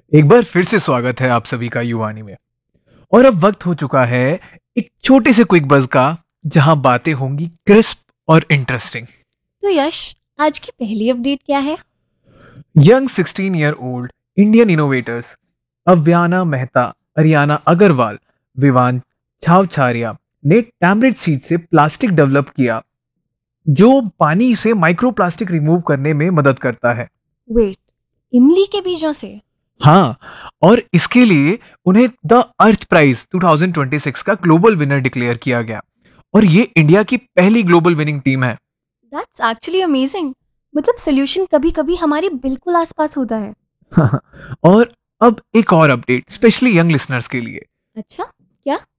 एक बार फिर से स्वागत है आप सभी का युवानी में। और अब वक्त हो चुका है एक छोटे से क्विक बज का, जहां बातें होंगी क्रिस्प और इंटरेस्टिंग। तो यश, आज की पहली अपडेट क्या है? Young 16 year old Indian innovators Avyana Mehta, Ariana Agarwal, Vivaan छावछारिया ने टैमरिंड सीड से प्लास्टिक डेवलप किया जो पानी से माइक्रोप्लास्टिक रिमूव करने में मदद करता है। वेट, इमली के बीजों से? हाँ, और इसके लिए उन्हें द अर्थ प्राइज 2026 का ग्लोबल विनर डिक्लेयर किया गया और ये इंडिया की पहली ग्लोबल विनिंग टीम है। That's actually amazing. मतलब सोल्यूशन कभी कभी हमारे बिल्कुल आसपास होता है। और अब एक और अपडेट स्पेशली यंग लिसनर्स के लिए। अच्छा, क्या?